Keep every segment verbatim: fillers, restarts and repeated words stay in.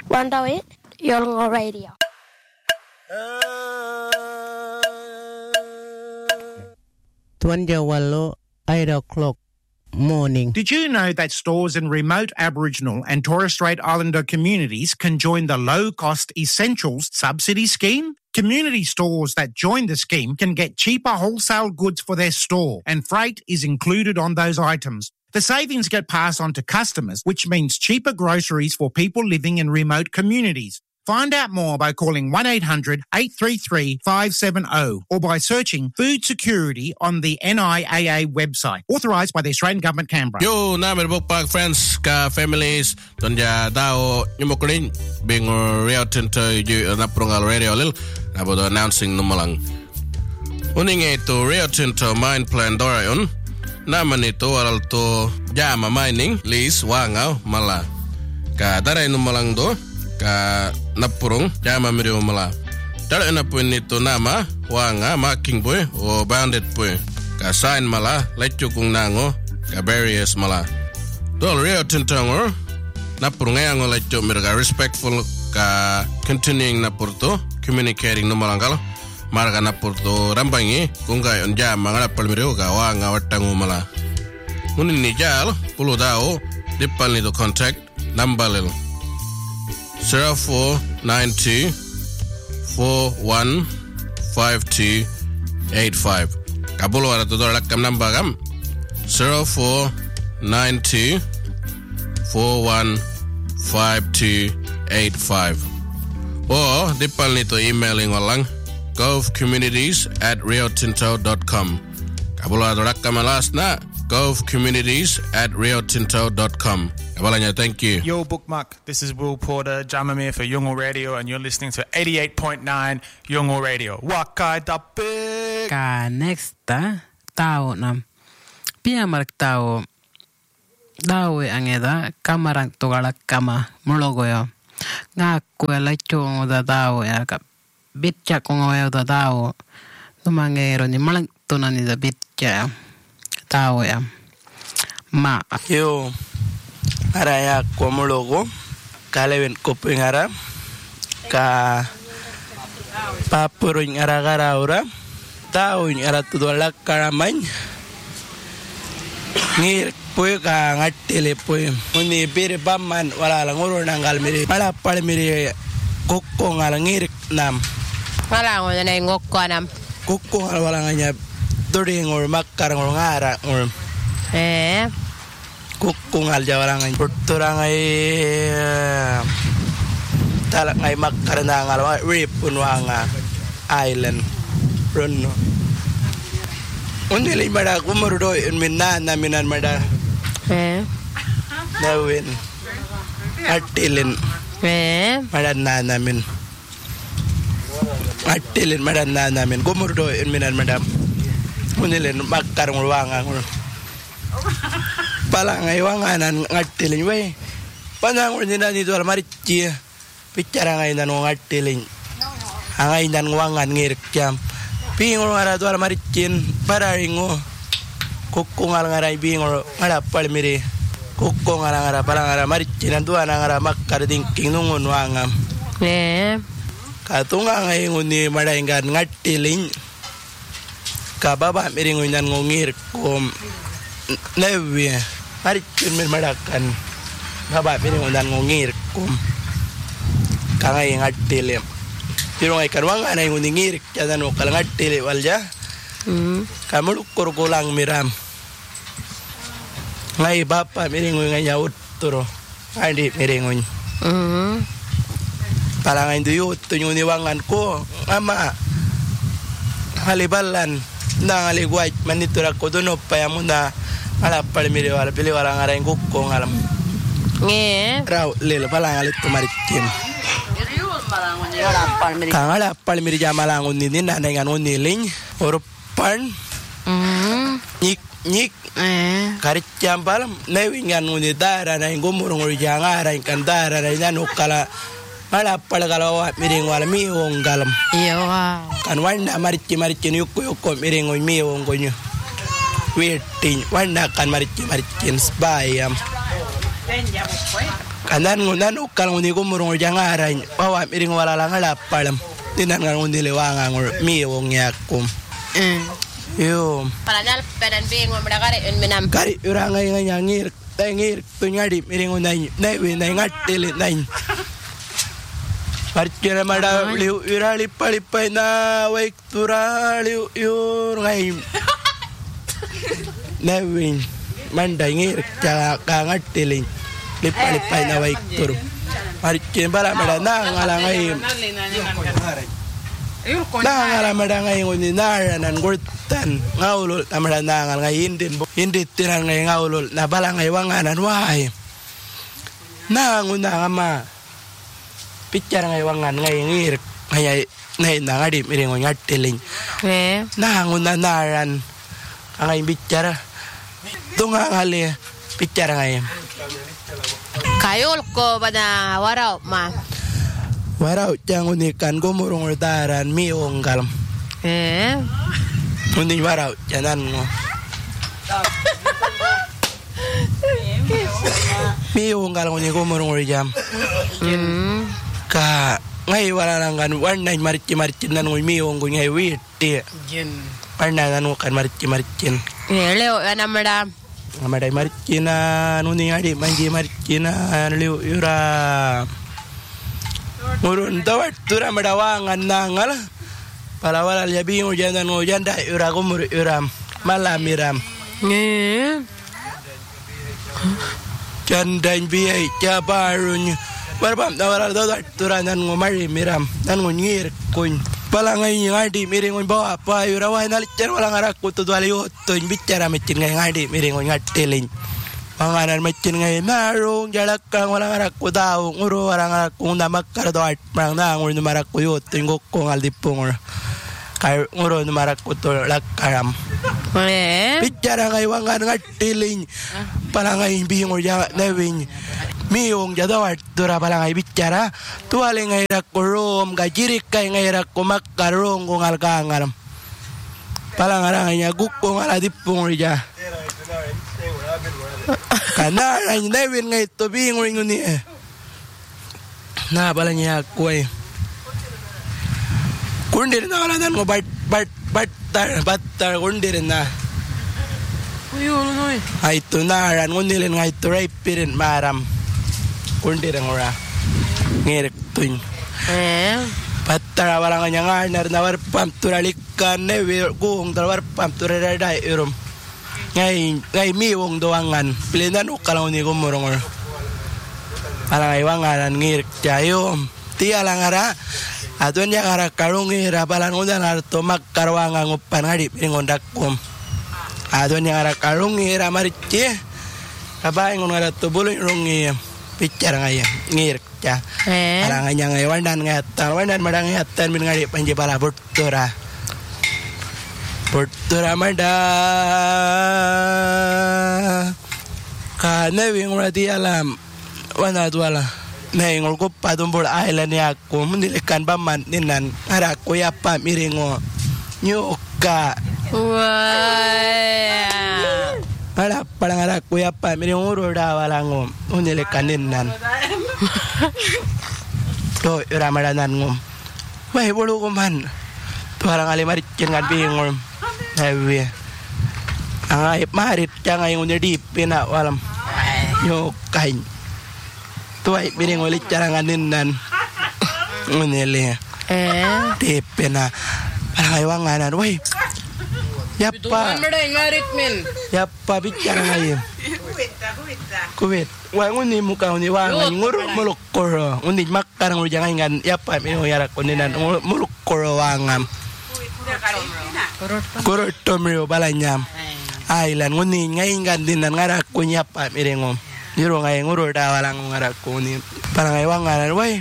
one oh eight Yolngu Radio. twenty-one eight o'clock morning. Did you know that stores in remote Aboriginal and Torres Strait Islander communities can join the low-cost Essentials subsidy scheme? Community stores that join the scheme can get cheaper wholesale goods for their store, and freight is included on those items. The savings get passed on to customers, which means cheaper groceries for people living in remote communities. Find out more by calling one eight hundred eight three three five seven zero or by searching food security on the N I A A website, authorised by the Australian Government, Canberra. Yo, namin bukpag friends ka families tonja tao nyumukulin bing Rio Tinto yu naprungal radio lil about announcing numalang. Uning ito Rio Tinto mine plan dorayon naman ito aral to jama mining lease wangaw mala ka daray numalang do ka napurong jama miriw mala dala na po nito nama wanga making boy o bandit boy ka sign mala letyo kung nango ka barriers mala dol Rio Tinto ngor napurong ngayon letyo mirga respectful ka continuing na purto communicating numalangkal marga na purto rambangi kung gayon jama nga napal miriw ka wanga watango mala unin ni jal pulo dao dipal nito contact number lil zero four nine two four one five two eight five. Kabulo ara tudor lakam number kam zero four nine two four one five two eight five. Or dipal nito emailing walang govcommunities at riotinto dot com. Kabulo ara lakam last na govcommunities at riotinto dot com. Kabalanya, thank you. Yo, Bookmark. This is Will Porter, Jamamir for Yolngu Radio, and you're listening to eighty-eight point nine Yolngu Radio. Wakai tapik. Ka next ta tao nam pia mark tao tao ang eda kamarang tugalak kama mulogoyo nga kuela chong da tao ya ka bitcha kung ayo da tao tumangero ni malang tunan ni da bitcha tao ya ma yo araya ko mulogo kalewen ko pingara ka papuruñ ara-gara ora tauñ ara tudolak karamay ngir poy ka ngatele poy uni bir bamman wala lang uro nangal miri wala pal miri kokko ngal ngir nam wala ngo na ngokko nam kokko ngal wala nganya dori ngor makkar ngor ngara ngor eh kokko ngal jawala ngany portura ngay talak ngay makkar na ngal rip unwanga island runno undi mada kumurdo in minna na minan mada eh nawin atilin eh mada na namin atilin mada na namin kumurdo in minan madam undi len makkar ngwanga ngul pala ngay wanganan atilin we panang undi na dito almarichi picara ngay nan atilin angay nan wangan ngir kyam pingol ngara tuar maricin pararingo kokko ngal ngara bingol ngara palmiri kokko ngara ngara pala ngara maricin tuar ngara makkar dingking nungun wangam eh katunga ngay nguni madaingan ngatiling kababa miringun nan ngongir kom nevi maricin mir madakan baba miringun nan ngongir kom kangay ngatilim pero ngay karwang anay nguningir kaya no kalangat tili walja mm kamuluk kurkulang miram ngay bapa miringoy ngay yaut turo hindi miringoy mm pala ngay duyut tunyuniwangan ko ama halibalan na ngaligwait manitura ko doon payamu na malapal miriwala piliwala nga rin kukong alam nge raw lilo pala ngalit kumarikim kangala palmiri jamalangon nini nanay nganon niling oropan mm nyik nyik eh karit jambal nawingan nguni dara na ngumurong urjangara kandara na nanukala mala palagalawa miring wala miwong galam iyo kan wanda marichi marichi yukko yukko miring oy miwong gonyo waiting wanda kan marichi marichi spayam Kanan ngunan ukal nguni kumurung jangaran. Bawa miring wala lang alapalam. Tinan nga nguni liwangan or miwong yakum. Mm. Yo. Palanal pedan bing mo madakari un minam. Kari ura ngay nga nyangir. Tengir tunyari miring unay. Nay wi nay ngatili nay. Parkira mada liu ura lipalipay na waik tura liu yur ngay. Nay wi manday ngir ka ngatili. Lipalipay na waik tur. Parkira bala mada na ngala ngay. Nangal amada ngay nguni nara nan gurtan ngaulul amada nangal ngay indin indit tiran ngay ngaulul na bala ngay wanganan wahay nanguna ama picar ngay wangan ngay ngir ngay ngay nangadi miring ngay tiling Eh. nanguna naran ngay bicara tunga ngali picar ngay Kayol ko bana waraw ma. Warau jangan unikan gomurung utaran mi onggal. Eh. Undi warau jangan ngo. Mi onggal uni gomurung urjam. Hmm. Ka ngai waralangan warna marci marci nan ngui mi onggu ngai witi. Jin. Warna nan kan marci marci. Eh leo ana mada. Amadai marci na nuni adi manji marci na liu yura. Ngurun tawat tura madawangan nangal para wala yabi ngujan dan ngujan dah ura gumur uram malam iram Eh. jandan biai cabarun barbam tawar tawat tura nan ngumari miram nan ngir kun palangai ngadi miring bawa apa ura wah nalicer wala ngaraku tu dua liu tu bicara mecin ngadi miring ngatelin panganan macin ngay narong jalakang walang araku daw nguro walang araku namakar do art parang na nguro numaraku yut tingok ko ngaldipong kay nguro numaraku to lakaram Eh. bicara ngay wangan ngatiling palangay bingor ya nawing miong jadaw art dura palangay bicara tuwali ngay rakurom gajirik kay ngay raku makarong kung alkangaram palangarangay niya gukong aladipong ya Kana ay nawin ngay to bingoy nguni eh. Na bala niya ko eh. Kundir na kalanan mo bat bat batar batar kundir na. Uyo noy. Ay to naran ngunilin ngay to ray pirin maram. Kundir ang ora. Ngirik tuñ. Eh. Batar wala nga ngar na warpam turalikan ne gong warpam turaday irum. Ngay ngay miwong doangan pilinan ukalang ni gumurong ala ngay wanganan ngir jayo ti ala ngara atun ya ngara karung ngira balan undan arto makkarwangan upan ngadi pingondak kum atun ya ngara karung ngira marici kabaing ngara tubulung rungi picar ngaya ngir ja Eh. ala nganya ngay wandan ngatan wandan madang ngatan min ngadi panji bala butura Portura mada kana wing radi alam wana tuala nengol ko padumbol island ya ko mendilikan baman ninan ara ko ya pa miringo nyuka Wah. para para ara ko ya pa miringo roda walango mendilikan ninan to ira madanan ngom wai bolu ko man tuarang ali mari cengan bingol Hewe, angay marit cangay ngunya di pina walam, nyokain, tuai biring ulit carangan ninan, ngunile, Eh. di pina, parang wanganan, woi, yapa, ngarit min. yapa bicara ngayon, kuwit, wah nguni muka nguni wangan, nguruk muluk koro, nguni makan nguri jangan ngan, yapa minum yarak ninan, muluk koro wangam. Kurot tomrio balanyam ailan nguni ngai gandinan ngarak kunya pa mirengom yuro ngai nguro da walang ngarak kuni parang ngai wangaran wai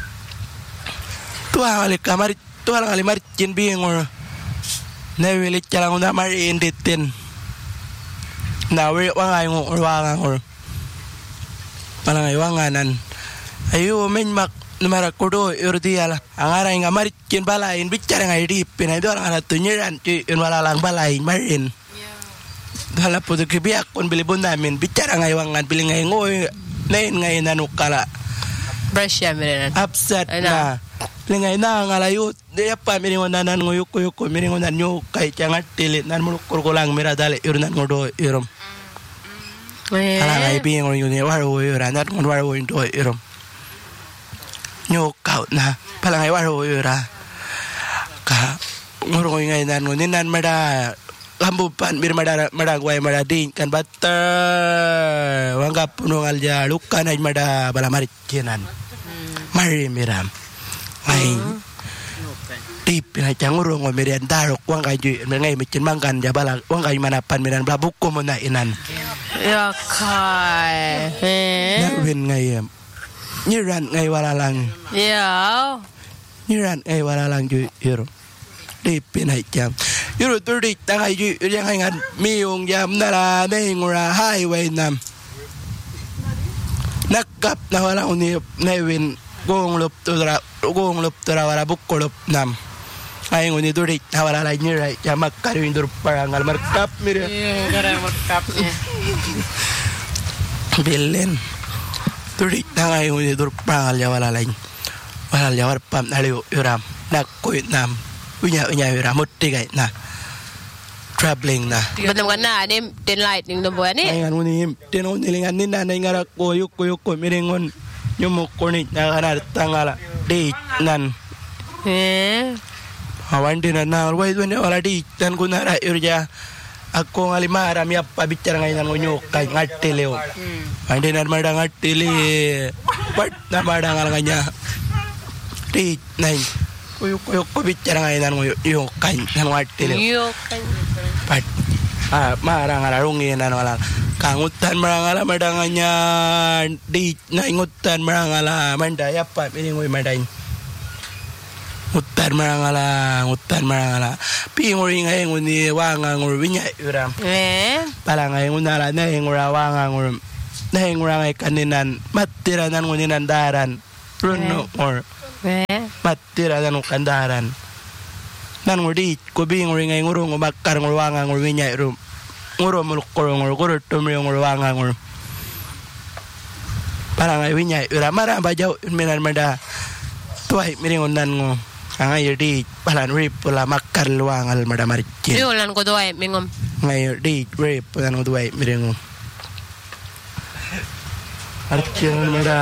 tua ngali kamar tua ngali marcin bingor nawili calang na mari inditin nawi wangai ngor wangang parang ngai wanganan ayo men mak numara kodo urdiala angara inga maricin balain bicara ngai di pina itu orang ada tunyiran ci in walalang balain marin hala putu kibiak pun bili bunda min bicara ngai wangan bili ngai ngoy Nain ngay nanukala. Brush ya miren. Upset na. Lingay na ngalayut. Di pa miringon nanan nguyuk kuyuk ko miringon nan nyuk kay changat tilit nan mulukur ko lang miradali irunan ngodo irom. Ala ngay ping ngor yun waro ira nat ngon waro into irom. Nyuk kaut na. Pala ngay waro ira. Ka ngor ko ngay nan ngonin nan mada Lambupan bir mada mada guay mada ding kan bater wanggap punung alja lukan ay mada balamarit kinan mari miram ay tip na changurong o merian darok wanggay ju ngay micin mangkan ja bala wanggay manapan miran blabuk ko mo na inan ya kai eh nawin ngay nyiran ngay wala lang ya nyiran ngay wala lang ju iro Tipin ay jam. Yuro turik tangay yu yang hangan miyong jam nala nengura highway nam. Nakap na wala uni nevin gong lup tura gong lup tura wala bukolop nam. Ay uni turik na wala lay niray jam makkarin dur parangal markap mire. Iya, gara markap niya. Bilin. Turik tangay uni dur parangal ya wala lay. Wala jawar pam naliu yuram nakuit nam. Unya unya ira mutti kai na traveling na Betul kan na ni den light ning dombo ni. Ay anu ni den on nilingan ni na ngara ko yuk ko yuk ko miringon nyumuk ko ni na kana tangala di nan Eh. awan din na wai when wala di dan ko na ra irja ako ngali mara mi apa bicara ngai nan nyuk kai ngati leo ande nan mada ngati le pat na mada ngalanganya di nai Kuyuk kuyuk ko bicara ngay nan nguyuk yung kain nan wati le. Yo kan. Pat ah marang alarungin nan wala. Kangutan marangala madanganya di na ingutan marangala mandaya pa piningoy maday. Ngutan marangala ngutan marangala. Pingori ngay nguni wanga ngur winya uram. Eh. Pala ngay ngunala na ngura wanga ngur. Na ngura ngay kaninan matira nan nguninan daran. Runo or Eh. Matira dan kandaran. Nan ngudi ko bing ring ay ngurong makkar ngurwanga ngurwinya rum. Nguro mulukor ngur guru tumri ngurwanga ngur. Parang ay winya ura mara bajaw minan mada. Tuai miringon nan ngo. Angay di palan rip pula makkar luwangal mada maricin. Yo lan ko doy mingom. Ngay di rip pulan tuai miringon. Arcin mada.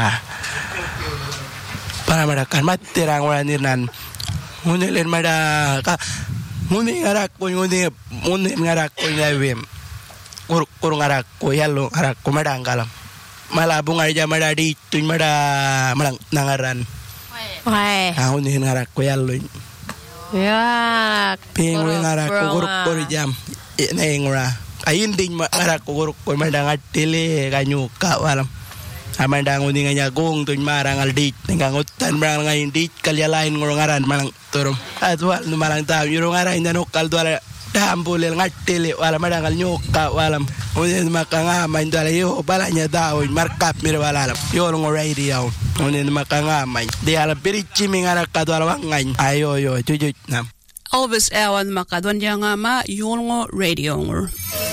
Para madakan matirang wala niran ngunilin mada ka nguni ngarak ko nguni nguni ngarak ko nawim kur kur ngarak ko yalo ngarak ko madanggalam malabung aja mada di tuñ mada malang nangaran Wai. ah nguni ngarak ko yalo Ya. pingwe ngarak ko kur kur jam nengura ayin ding ngarak ko kur ko madangatile kanyuka walam Amandang uni nga gong tuñ marang aldit nangangutan marang nga indit kalyalain ngurungaran malang turum atwal no malang tao yuro ngaran nanukal dwala dambulil ngatili wala madangal nyuka walam uni makangamay dwala yo balanya daw markap mir wala yo ng radio uni makangamay di ala pirichi mingara kadwala wangay ayo yo jujut nam Elvis Awan makadwan yang ama yulngo radio ngor